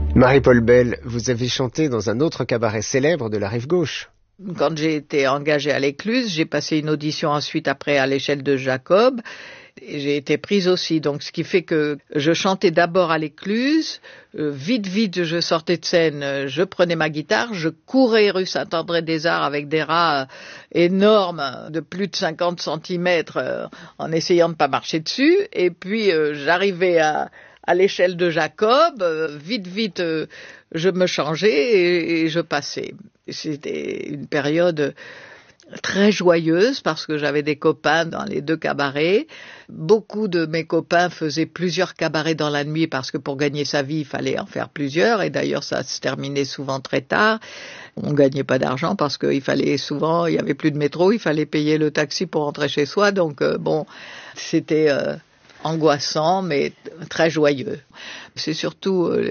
Marie-Paul Bell, vous avez chanté dans un autre cabaret célèbre de la Rive-Gauche. Quand j'ai été engagée à l'Écluse, j'ai passé une audition ensuite après à l'échelle de Jacob. Et j'ai été prise aussi, donc ce qui fait que je chantais d'abord à l'Écluse, vite je sortais de scène, je prenais ma guitare, je courais rue Saint-André-des-Arts avec des rats énormes de plus de 50 centimètres en essayant de ne pas marcher dessus, et puis j'arrivais à l'échelle de Jacob, vite je me changeais et je passais. C'était une période très joyeuse parce que j'avais des copains dans les deux cabarets. Beaucoup de mes copains faisaient plusieurs cabarets dans la nuit parce que pour gagner sa vie, il fallait en faire plusieurs. Et d'ailleurs, ça se terminait souvent très tard. On gagnait pas d'argent parce qu'il fallait souvent, il y avait plus de métro, il fallait payer le taxi pour rentrer chez soi. Donc c'était angoissant mais très joyeux. C'est surtout